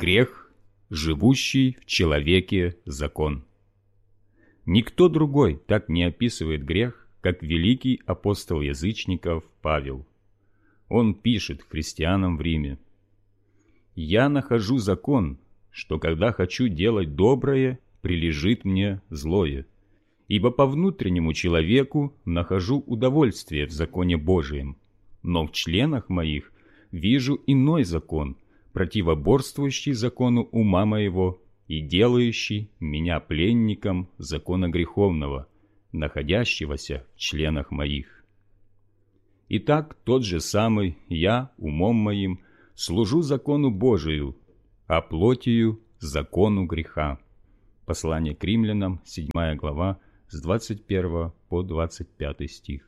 Грех, живущий в человеке закон. Никто другой так не описывает грех, как великий апостол язычников Павел. Он пишет христианам в Риме: «Я нахожу закон, что когда хочу делать доброе, прилежит мне злое. Ибо по внутреннему человеку нахожу удовольствие в законе Божием, но в членах моих вижу иной закон, противоборствующий закону ума моего и делающий меня пленником закона греховного, находящегося в членах моих. Итак, тот же самый я умом моим служу закону Божию, а плотью закону греха». Послание к римлянам, 7 глава, с 21 по 25 стих.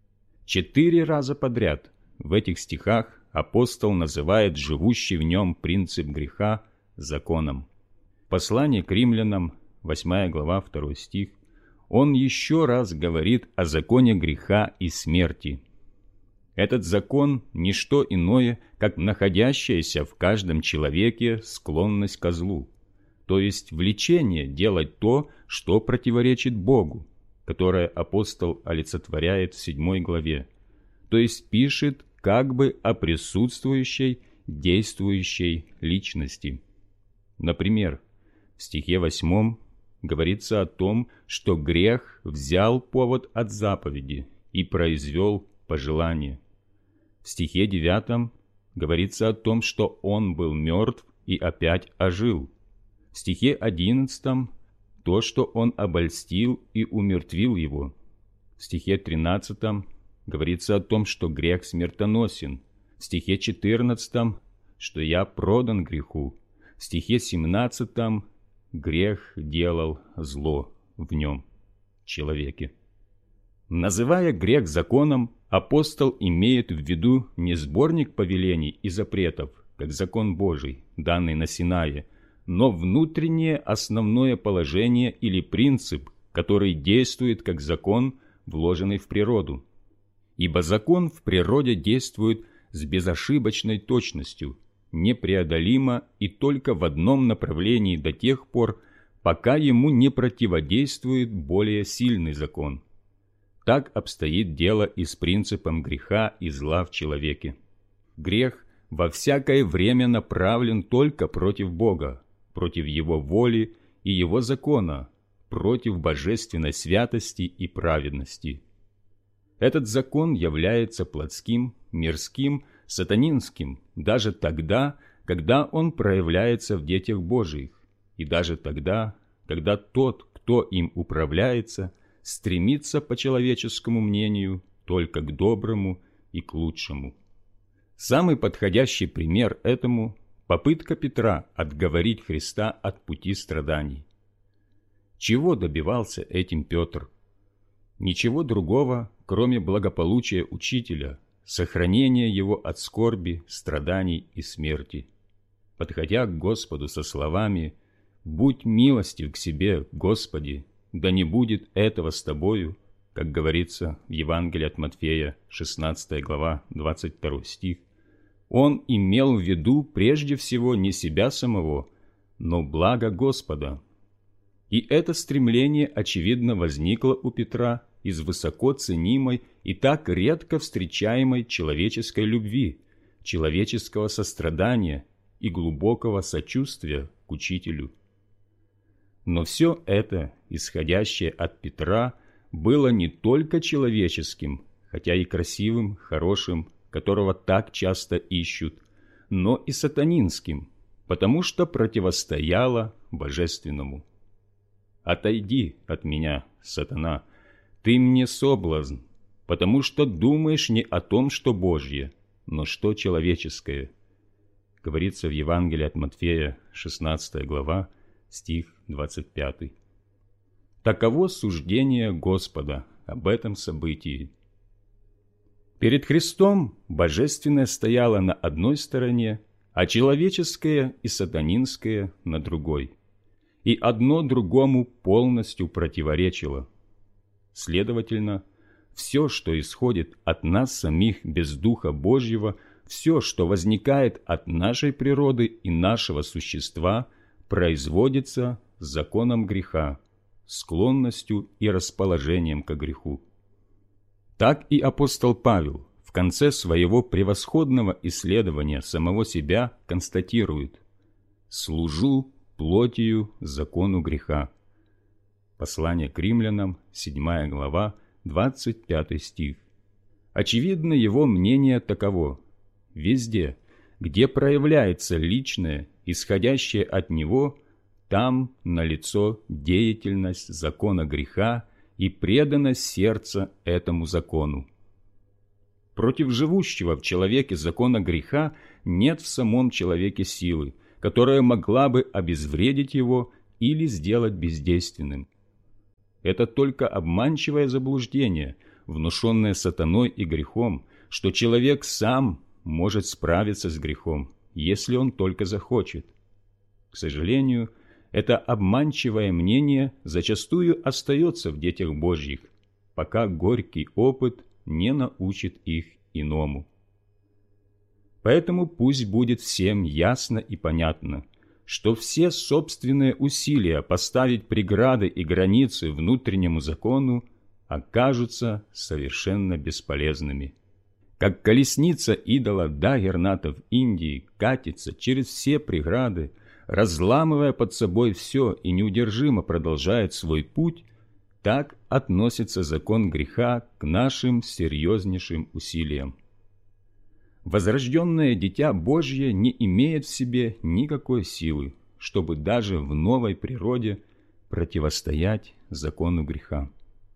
4 раза подряд в этих стихах апостол называет живущий в нем принцип греха законом. Послание к римлянам, 8 глава, 2 стих, он еще раз говорит о законе греха и смерти. Этот закон – не что иное, как находящаяся в каждом человеке склонность ко злу, то есть влечение делать то, что противоречит Богу, которое апостол олицетворяет в 7 главе, то есть пишет как бы о присутствующей, действующей личности. Например, в стихе 8 говорится о том, что грех взял повод от заповеди и произвел пожелание. В стихе 9 говорится о том, что он был мертв и опять ожил. В стихе 11 то, что он обольстил и умертвил его. В стихе 13 говорится о том, что грех смертоносен. В стихе 14 что я продан греху. В стихе 17 грех делал зло в нем, человеке. Называя грех законом, апостол имеет в виду не сборник повелений и запретов, как закон Божий, данный на Синае, но внутреннее основное положение или принцип, который действует как закон, вложенный в природу. Ибо закон в природе действует с безошибочной точностью, непреодолимо и только в одном направлении до тех пор, пока ему не противодействует более сильный закон. Так обстоит дело и с принципом греха и зла в человеке. Грех во всякое время направлен только против Бога, против Его воли и Его закона, против божественной святости и праведности. Этот закон является плотским, мирским, сатанинским даже тогда, когда он проявляется в детях Божиих, и даже тогда, когда тот, кто им управляется, стремится, по человеческому мнению, только к доброму и к лучшему. Самый подходящий пример этому – попытка Петра отговорить Христа от пути страданий. Чего добивался этим Петр? Ничего другого, кроме благополучия учителя, сохранения его от скорби, страданий и смерти. Подходя к Господу со словами «Будь милостив к себе, Господи, да не будет этого с тобою», как говорится в Евангелии от Матфея, 16 глава, 22 стих, он имел в виду прежде всего не себя самого, но благо Господа. И это стремление, очевидно, возникло у Петра из высоко ценимой и так редко встречаемой человеческой любви, человеческого сострадания и глубокого сочувствия к учителю. Но все это, исходящее от Петра, было не только человеческим, хотя и красивым, хорошим, которого так часто ищут, но и сатанинским, потому что противостояло божественному. «Отойди от меня, сатана, ты мне соблазн, потому что думаешь не о том, что Божье, но что человеческое», говорится в Евангелии от Матфея, 16 глава, стих 25. Таково суждение Господа об этом событии. Перед Христом божественное стояло на одной стороне, а человеческое и сатанинское на другой. И одно другому полностью противоречило. Следовательно, все, что исходит от нас самих без Духа Божьего, все, что возникает от нашей природы и нашего существа, производится законом греха, склонностью и расположением к греху. Так и апостол Павел в конце своего превосходного исследования самого себя констатирует: «Служу плотью закону греха». Послание к римлянам, 7 глава, 25 стих. Очевидно, его мнение таково: везде, где проявляется личное, исходящее от него, там налицо деятельность закона греха и преданность сердца этому закону. Против живущего в человеке закона греха нет в самом человеке силы, которая могла бы обезвредить его или сделать бездейственным. Это только обманчивое заблуждение, внушенное сатаной и грехом, что человек сам может справиться с грехом, если он только захочет. К сожалению, это обманчивое мнение зачастую остается в детях Божьих, пока горький опыт не научит их иному. Поэтому пусть будет всем ясно и понятно, что все собственные усилия поставить преграды и границы внутреннему закону окажутся совершенно бесполезными. Как колесница идола Дагерната в Индии катится через все преграды, разламывая под собой все и неудержимо продолжает свой путь, так относится закон греха к нашим серьезнейшим усилиям. Возрожденное Дитя Божье не имеет в себе никакой силы, чтобы даже в новой природе противостоять закону греха.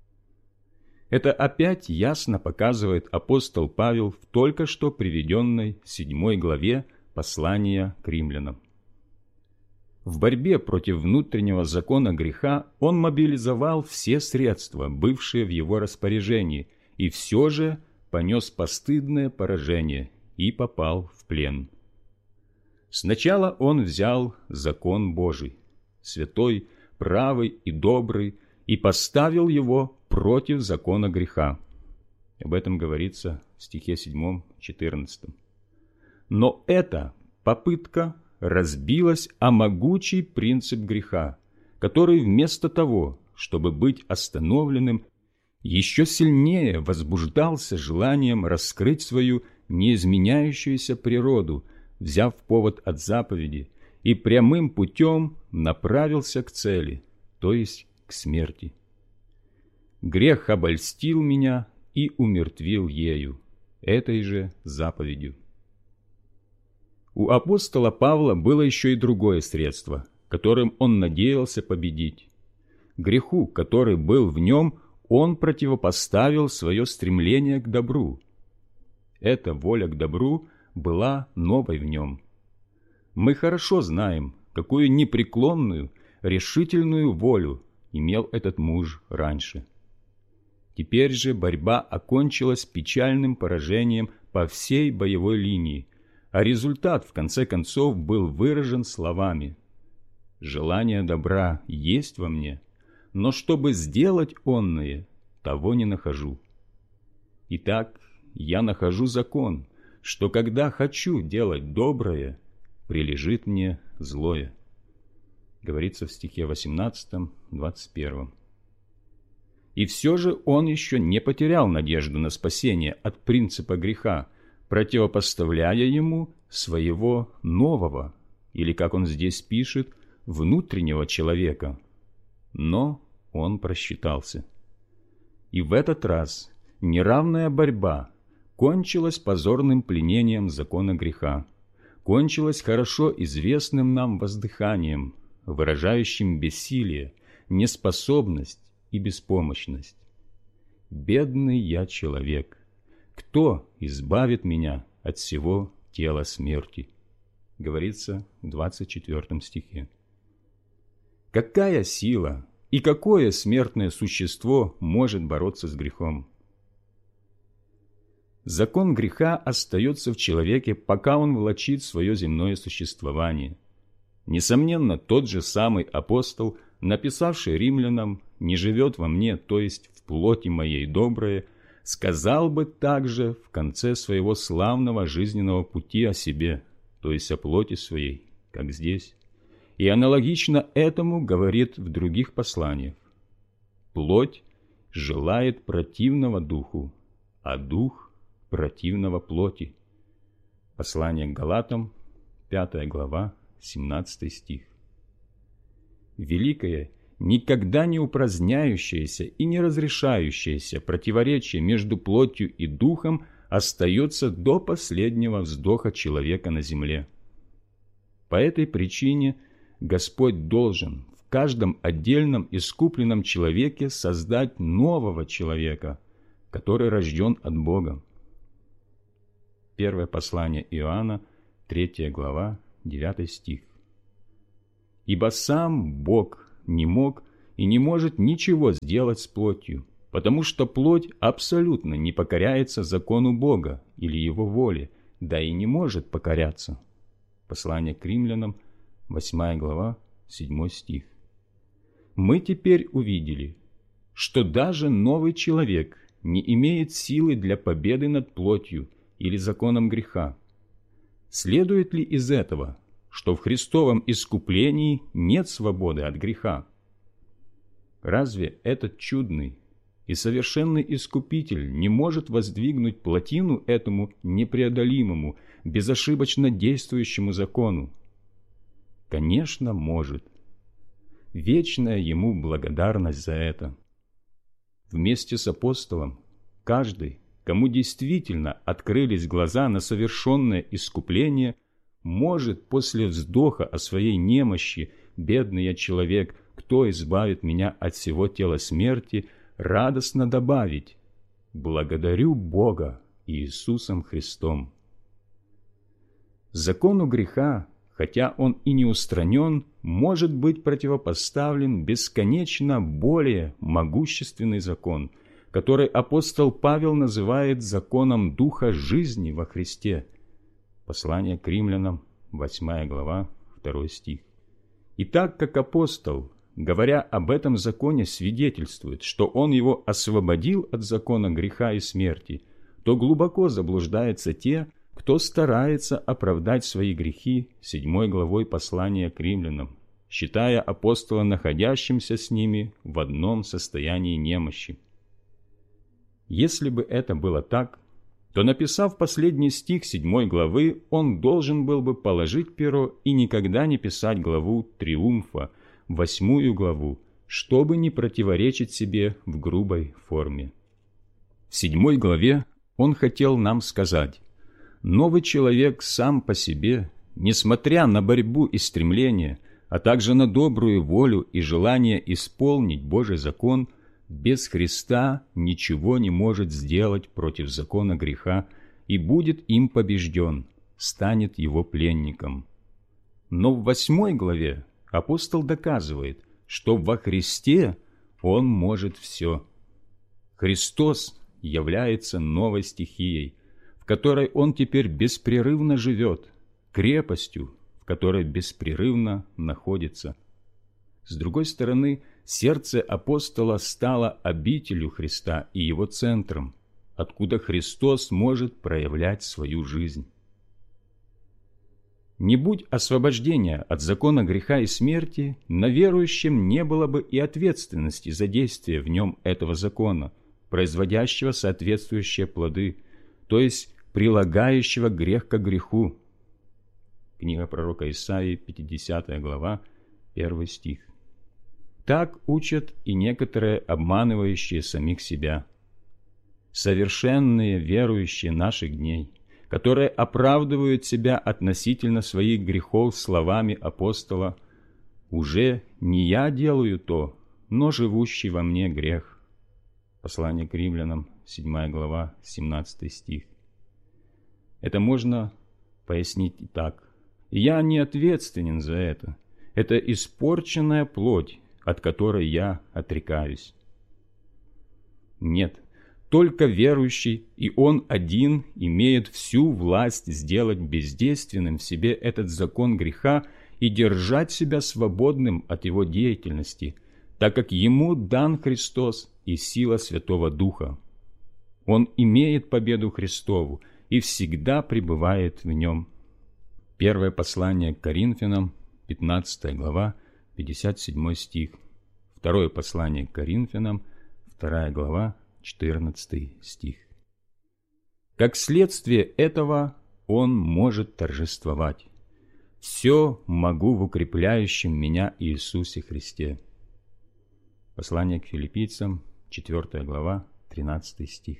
Это опять ясно показывает апостол Павел в только что приведенной 7 главе послания к римлянам. В борьбе против внутреннего закона греха он мобилизовал все средства, бывшие в его распоряжении, и все же понес постыдное поражение и попал в плен. Сначала он взял закон Божий, святой, правый и добрый, и поставил его против закона греха. Об этом говорится в стихе 7, 14. Но эта попытка разбилась о могучий принцип греха, который вместо того, чтобы быть остановленным, еще сильнее возбуждался желанием раскрыть свою неизменяющуюся природу, взяв повод от заповеди, и прямым путем направился к цели, то есть к смерти. Грех обольстил меня и умертвил ею, этой же заповедью. У апостола Павла было еще и другое средство, которым он надеялся победить. Греху, который был в нем, он противопоставил свое стремление к добру. Эта воля к добру была новой в нем. Мы хорошо знаем, какую непреклонную, решительную волю имел этот муж раньше. Теперь же борьба окончилась печальным поражением по всей боевой линии, а результат, в конце концов, был выражен словами: «Желание добра есть во мне, но чтобы сделать онное, того не нахожу. Итак, я нахожу закон, что когда хочу делать доброе, прилежит мне злое». Говорится в стихе 18, 21. И все же он еще не потерял надежду на спасение от принципа греха, противопоставляя ему своего нового, или, как он здесь пишет, внутреннего человека. Но он просчитался. И в этот раз неравная борьба кончилась позорным пленением закона греха, кончилась хорошо известным нам воздыханием, выражающим бессилие, неспособность и беспомощность. «Бедный я человек! Кто избавит меня от всего тела смерти?» Говорится в 24 стихе. Какая сила и какое смертное существо может бороться с грехом? Закон греха остается в человеке, пока он влачит свое земное существование. Несомненно, тот же самый апостол, написавший римлянам: «Не живет во мне, то есть в плоти моей доброе, сказал бы также в конце своего славного жизненного пути о себе, то есть о плоти своей, как здесь. И аналогично этому говорит в других посланиях. Плоть желает противного духу, а дух противного плоти. Послание к Галатам, 5 глава, 17 стих. Великое, никогда не упраздняющееся и не разрешающееся противоречие между плотью и духом остается до последнего вздоха человека на земле. По этой причине Господь должен в каждом отдельном искупленном человеке создать нового человека, который рожден от Бога. Первое послание Иоанна, 3 глава, 9 стих. «Ибо сам Бог не мог и не может ничего сделать с плотью, потому что плоть абсолютно не покоряется закону Бога или Его воле, да и не может покоряться». Послание к Римлянам, 8 глава, 7 стих. Мы теперь увидели, что даже новый человек не имеет силы для победы над плотью или законом греха. Следует ли из этого, что в Христовом искуплении нет свободы от греха? Разве этот чудный и совершенный Искупитель не может воздвигнуть плотину этому непреодолимому, безошибочно действующему закону? Конечно, может. Вечная ему благодарность за это. Вместе с апостолом каждый, кому действительно открылись глаза на совершенное искупление, может после вздоха о своей немощи, бедный я человек, кто избавит меня от всего тела смерти, радостно добавить: благодарю Бога Иисусом Христом. Закону греха, хотя он и не устранен, может быть противопоставлен бесконечно более могущественный закон, который апостол Павел называет законом Духа жизни во Христе. Послание к Римлянам, 8 глава, 2 стих. И так как апостол, говоря об этом законе, свидетельствует, что он его освободил от закона греха и смерти, то глубоко заблуждаются те, кто старается оправдать свои грехи 7 главой послания к Римлянам, считая апостола находящимся с ними в одном состоянии немощи. Если бы это было так, то, написав последний стих 7 главы, он должен был бы положить перо и никогда не писать главу «Триумфа», 8 главу, чтобы не противоречить себе в грубой форме. В 7 главе он хотел нам сказать: новый человек сам по себе, несмотря на борьбу и стремление, а также на добрую волю и желание исполнить Божий закон, без Христа ничего не может сделать против закона греха и будет им побежден, станет его пленником. Но в 8 главе апостол доказывает, что во Христе он может все. Христос является новой стихией, в которой он теперь беспрерывно живет, крепостью, в которой беспрерывно находится. С другой стороны, сердце апостола стало обителью Христа и его центром, откуда Христос может проявлять свою жизнь. Не будь освобождения от закона греха и смерти, на верующем не было бы и ответственности за действие в нем этого закона, производящего соответствующие плоды, то есть прилагающего грех к греху. Книга пророка Исаии, 50 глава, 1 стих. Так учат и некоторые обманывающие самих себя. Совершенные верующие наших дней, которые оправдывают себя относительно своих грехов словами апостола: «Уже не я делаю то, но живущий во мне грех». Послание к Римлянам, 7 глава, 17 стих. Это можно пояснить и так: я не ответственен за это. Это испорченная плоть, от которой я отрекаюсь. Нет, только верующий, и он один, имеет всю власть сделать бездейственным в себе этот закон греха и держать себя свободным от его деятельности, так как ему дан Христос и сила Святого Духа. Он имеет победу Христову и всегда пребывает в нем. Первое послание к Коринфянам, 15 глава, 57 стих. Второе послание к Коринфянам, 2 глава, 14 стих. Как следствие этого он может торжествовать. «Все могу в укрепляющем меня Иисусе Христе». Послание к Филиппийцам, 4 глава, 13 стих.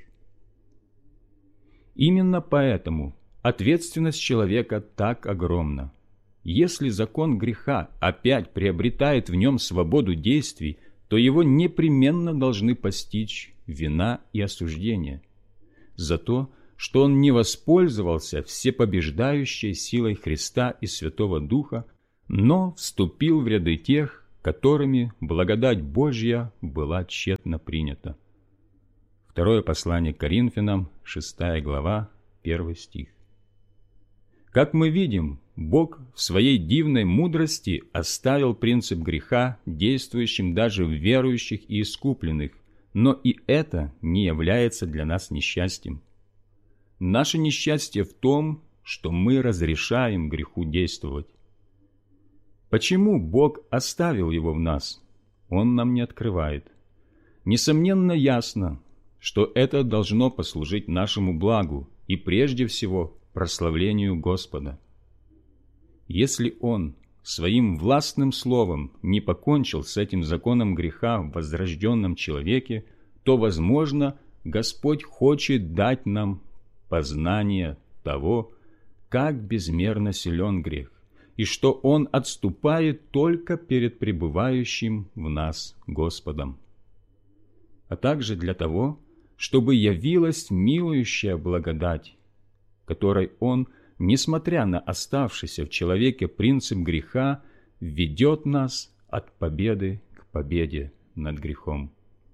Именно поэтому ответственность человека так огромна. Если закон греха опять приобретает в нем свободу действий, то его непременно должны постичь вина и осуждение за то, что он не воспользовался всепобеждающей силой Христа и Святого Духа, но вступил в ряды тех, которыми благодать Божья была тщетно принята. Второе послание к Коринфянам, 6 глава, 1 стих. Как мы видим, Бог в своей дивной мудрости оставил принцип греха действующим даже в верующих и искупленных, но и это не является для нас несчастьем. Наше несчастье в том, что мы разрешаем греху действовать. Почему Бог оставил его в нас? Он нам не открывает. Несомненно, ясно, что это должно послужить нашему благу и прежде всего прославлению Господа. Если Он своим властным словом не покончил с этим законом греха в возрожденном человеке, то, возможно, Господь хочет дать нам познание того, как безмерно силен грех, и что он отступает только перед пребывающим в нас Господом, а также для того, чтобы явилась милующая благодать, которой он, несмотря на оставшийся в человеке принцип греха, ведет нас от победы к победе над грехом.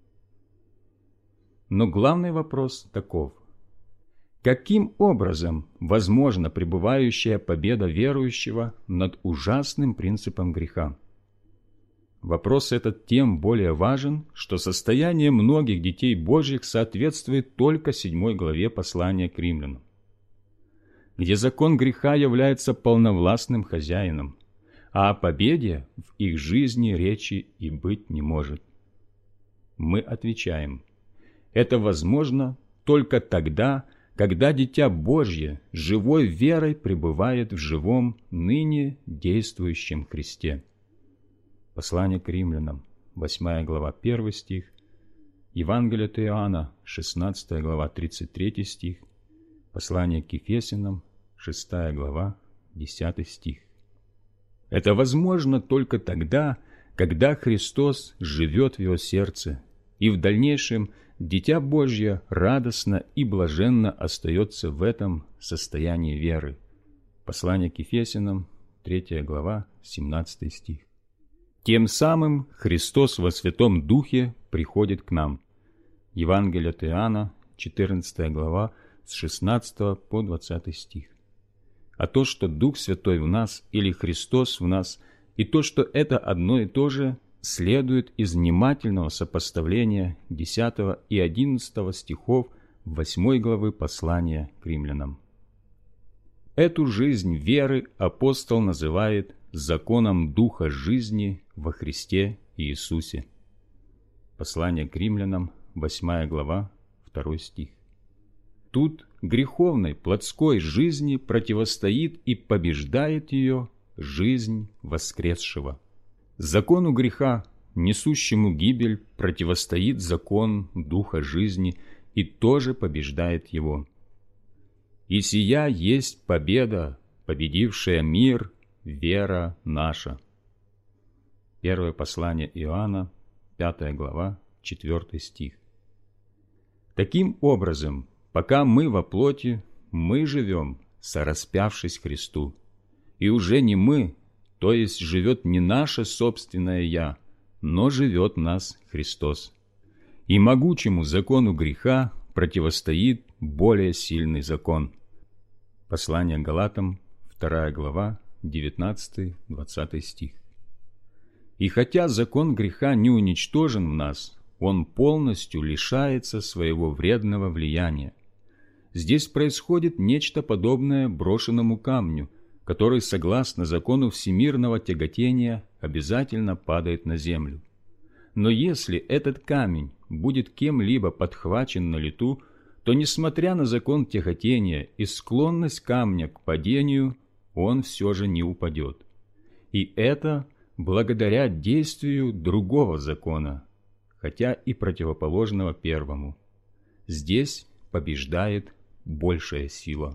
Но главный вопрос таков: каким образом возможна пребывающая победа верующего над ужасным принципом греха? Вопрос этот тем более важен, что состояние многих детей Божьих соответствует только 7 главе послания к римлянам, где закон греха является полновластным хозяином, а о победе в их жизни речи и быть не может. Мы отвечаем: это возможно только тогда, когда Дитя Божье живой верой пребывает в живом, ныне действующем Христе. Послание к римлянам, 8 глава, 1 стих, Евангелие от Иоанна, 16 глава, 33 стих, Послание к Ефесянам, 6 глава, 10 стих. Это возможно только тогда, когда Христос живет в его сердце, и в дальнейшем Дитя Божье радостно и блаженно остается в этом состоянии веры. Послание к Ефесянам, 3 глава, 17 стих. Тем самым Христос во Святом Духе приходит к нам. Евангелие от Иоанна, 14 глава, с 16 по 20 стих. А то, что Дух Святой в нас или Христос в нас, и то, что это одно и то же, следует из внимательного сопоставления 10 и 11 стихов 8 главы послания к римлянам. Эту жизнь веры апостол называет законом Духа жизни во Христе Иисусе. Послание к римлянам, 8 глава, 2 стих. Тут греховной плотской жизни противостоит и побеждает ее жизнь воскресшего. Закону греха, несущему гибель, противостоит закон Духа жизни и тоже побеждает его. И сия есть победа, победившая мир, вера наша. Первое послание Иоанна, 5 глава, 4 стих. Таким образом, пока мы во плоти, мы живем, сораспявшись Христу, и уже не мы, то есть живет не наше собственное «я», но живет в нас Христос. И могучему закону греха противостоит более сильный закон. Послание к Галатам, 2 глава, 19-20 стих. И хотя закон греха не уничтожен в нас, он полностью лишается своего вредного влияния. Здесь происходит нечто подобное брошенному камню, который, согласно закону всемирного тяготения, обязательно падает на землю. Но если этот камень будет кем-либо подхвачен на лету, то, несмотря на закон тяготения и склонность камня к падению, он все же не упадет. И это благодаря действию другого закона, хотя и противоположного первому. Здесь побеждает большая сила.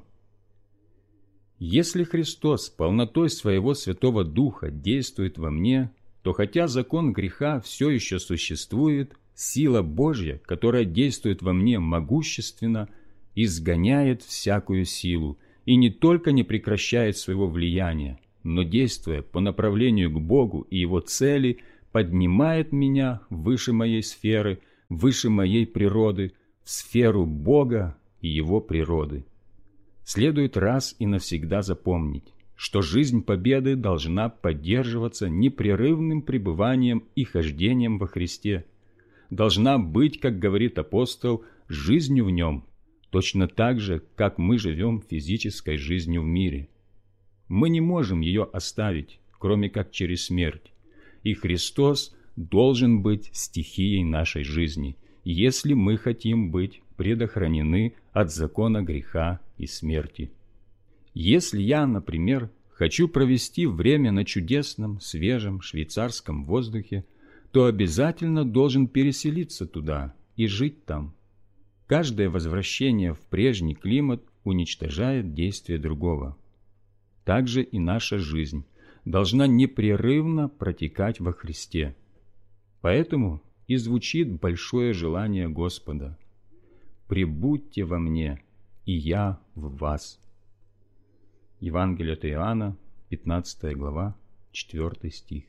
Если Христос полнотой своего Святого Духа действует во мне, то хотя закон греха все еще существует, сила Божья, которая действует во мне могущественно, изгоняет всякую силу и не только не прекращает своего влияния, но, действуя по направлению к Богу и Его цели, поднимает меня выше моей сферы, выше моей природы, в сферу Бога и Его природы. Следует раз и навсегда запомнить, что жизнь победы должна поддерживаться непрерывным пребыванием и хождением во Христе, должна быть, как говорит апостол, жизнью в Нем, точно так же, как мы живем физической жизнью в мире. Мы не можем ее оставить, кроме как через смерть, и Христос должен быть стихией нашей жизни, если мы хотим быть предохранены от закона греха и смерти. Если я, например, хочу провести время на чудесном, свежем швейцарском воздухе, то обязательно должен переселиться туда и жить там. Каждое возвращение в прежний климат уничтожает действие другого. Также и наша жизнь должна непрерывно протекать во Христе. Поэтому и звучит большое желание Господа: «Пребудьте во мне, и я в вас». Евангелие от Иоанна, 15 глава, 4 стих.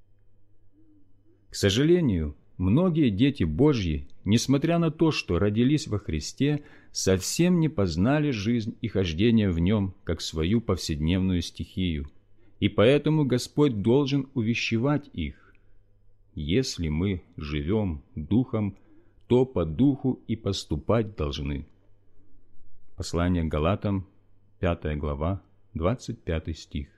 К сожалению, многие дети Божьи, несмотря на то, что родились во Христе, совсем не познали жизнь и хождение в Нем как свою повседневную стихию, и поэтому Господь должен увещевать их: «Если мы живем Духом, то по Духу и поступать должны». Послание к Галатам, 5 глава, 25 стих.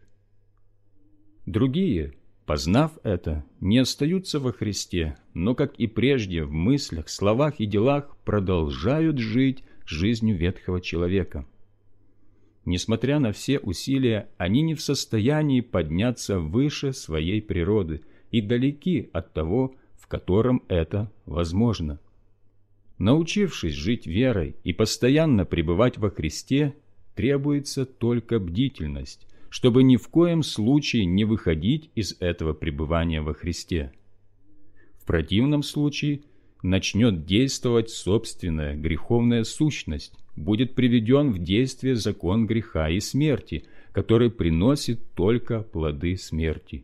Другие, познав это, не остаются во Христе, но, как и прежде, в мыслях, словах и делах продолжают жить жизнью ветхого человека. Несмотря на все усилия, они не в состоянии подняться выше своей природы и далеки от того, в котором это возможно. Научившись жить верой и постоянно пребывать во Христе, требуется только бдительность, чтобы ни в коем случае не выходить из этого пребывания во Христе. В противном случае начнет действовать собственная греховная сущность, будет приведен в действие закон греха и смерти, который приносит только плоды смерти.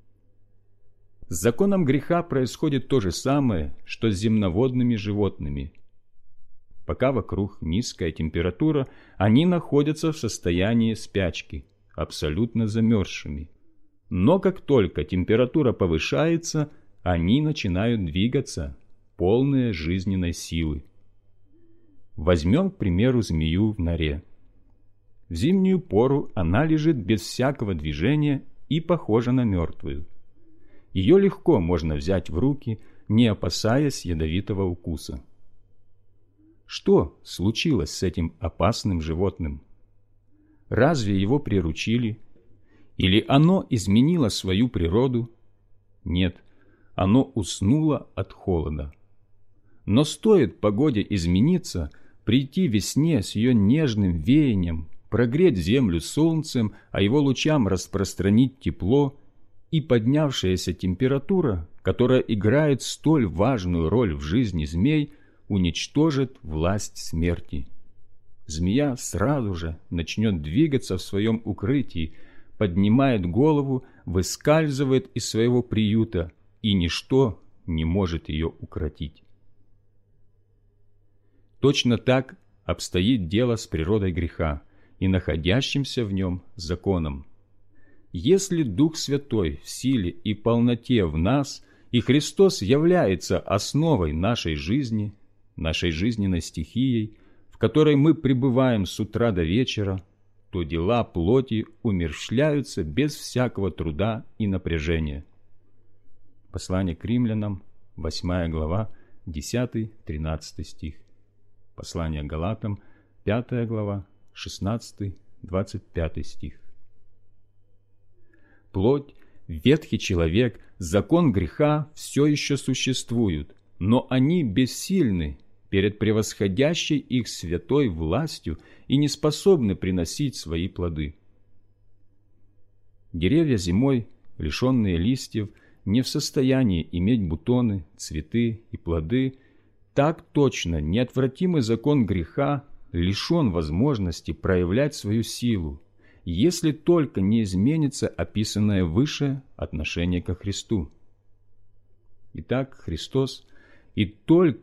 С законом греха происходит то же самое, что с земноводными животными. Пока вокруг низкая температура, они находятся в состоянии спячки, абсолютно замерзшими. Но как только температура повышается, они начинают двигаться, полные жизненной силы. Возьмем, к примеру, змею в норе. В зимнюю пору она лежит без всякого движения и похожа на мертвую. Ее легко можно взять в руки, не опасаясь ядовитого укуса. Что случилось с этим опасным животным? Разве его приручили? Или оно изменило свою природу? Нет, оно уснуло от холода. Но стоит погоде измениться, прийти весне с ее нежным веянием, прогреть землю солнцем, а его лучам распространить тепло, и поднявшаяся температура, которая играет столь важную роль в жизни змей, уничтожит власть смерти. Змея сразу же начнет двигаться в своем укрытии, поднимает голову, выскальзывает из своего приюта, и ничто не может ее укротить. Точно так обстоит дело с природой греха и находящимся в нем законом. Если Дух Святой в силе и полноте в нас и Христос является основой нашей жизни, нашей жизненной стихией, в которой мы пребываем с утра до вечера, то дела плоти умерщвляются без всякого труда и напряжения. Послание к римлянам, 8 глава, 10-13 стих. Послание к Галатам, 5 глава, 16-25 стих. Плоть, ветхий человек, закон греха все еще существуют, но они бессильны перед превосходящей их святой властью и не способны приносить свои плоды. Деревья зимой, лишенные листьев, не в состоянии иметь бутоны, цветы и плоды. Так точно неотвратимый закон греха лишен возможности проявлять свою силу, если только не изменится описанное выше отношение ко Христу. Итак, Христос и только